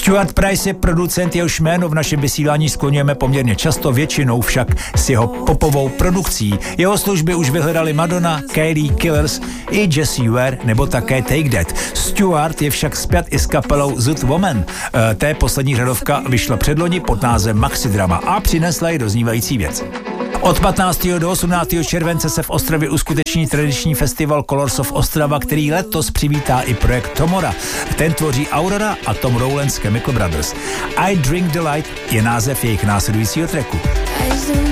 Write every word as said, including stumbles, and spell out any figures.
Stuart Price je producent, jehož jméno v našem vysílání skloňujeme poměrně často, většinou však s jeho popovou produkcí. Jeho služby už vyhledali Madonna, Kylie, Killers i Jessie Ware nebo také Take That. Stuart je však spjat i s kapelou Zoot Woman. E, té poslední řadovka vyšla předloni pod názvem Maxi Drama a přinesla i doznívající věc. Od patnáctého do osmnáctého července se v Ostravě uskuteční tradiční festival Colors of Ostrava, který letos přivítá i projekt Tomora. Ten tvoří Aurora a Tom Rowland z Chemical Brothers. I Drink the Light je název jejich následujícího tracku.